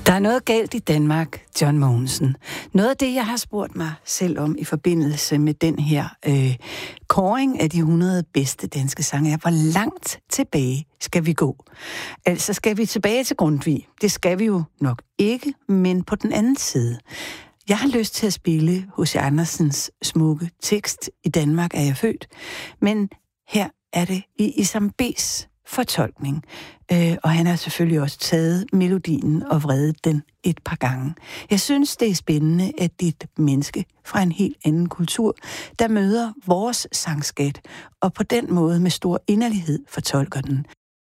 Der er noget galt i Danmark, John Mogensen. Noget af det, jeg har spurgt mig selv om i forbindelse med den her kåring af de 100 bedste danske sange, er, hvor langt tilbage skal vi gå? Altså, skal vi tilbage til Grundtvig? Det skal vi jo nok ikke, men på den anden side. Jeg har lyst til at spille H.C. Andersens smukke tekst "I Danmark er jeg født", men her er det i Isam B's fortolkning. Og han har selvfølgelig også taget melodien og vredet den et par gange. Jeg synes, det er spændende, at det er et menneske fra en helt anden kultur, der møder vores sangskat, og på den måde med stor inderlighed fortolker den.